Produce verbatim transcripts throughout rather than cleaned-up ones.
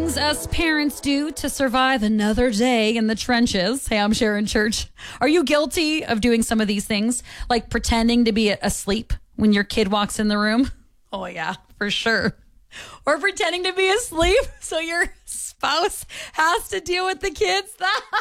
things us parents do to survive another day in the trenches. Hey, I'm Sharon Church. Are you guilty of doing some of these things? Like pretending to be asleep when your kid walks in the room? Oh, yeah, for sure. Or pretending to be asleep so your spouse has to deal with the kids.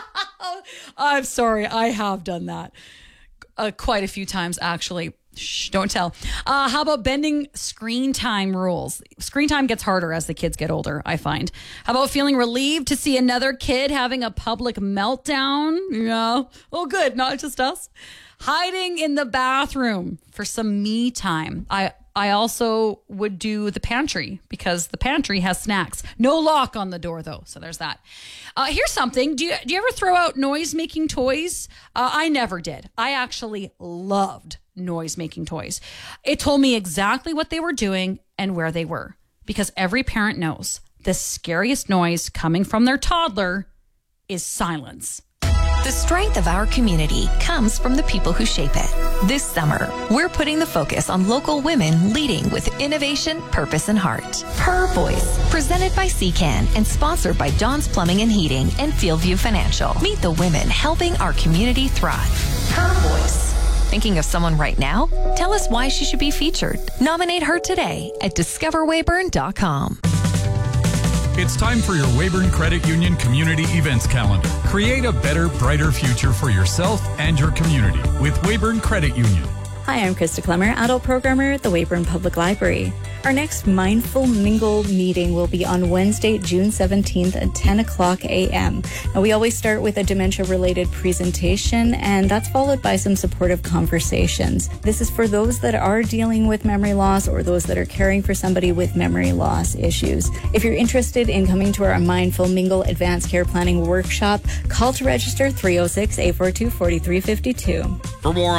I'm sorry, I have done that uh, quite a few times, actually. Shh, don't tell. Uh, how about bending screen time rules? Screen time gets harder as the kids get older, I find. How about feeling relieved to see another kid having a public meltdown? Yeah. Oh, good. Not just us. Hiding in the bathroom for some me time. I I also would do the pantry because the pantry has snacks. No lock on the door, though. So there's that. Uh, here's something. Do you, do you ever throw out noise-making toys? Uh, I never did. I actually loved noise-making toys. It told me exactly what they were doing and where they were, because every parent knows the scariest noise coming from their toddler is silence. The strength of our community comes from the people who shape it. This summer, we're putting the focus on local women leading with innovation, purpose, and heart. Her Voice, presented by C C A N and sponsored by John's Plumbing and Heating and Fieldview Financial. Meet the women helping our community thrive. Her Voice. Thinking of someone right now? Tell us why she should be featured. Nominate her today at discover weyburn dot com. It's time for your Weyburn Credit Union Community Events Calendar. Create a better, brighter future for yourself and your community with Weyburn Credit Union. Hi, I'm Krista Clemmer, adult programmer at the Weyburn Public Library. Our next Mindful Mingle meeting will be on Wednesday, June seventeenth at ten o'clock a.m. Now, we always start with a dementia-related presentation, and that's followed by some supportive conversations. This is for those that are dealing with memory loss or those that are caring for somebody with memory loss issues. If you're interested in coming to our Mindful Mingle Advanced Care Planning Workshop, call to register three oh six, eight four two, four three five two. For more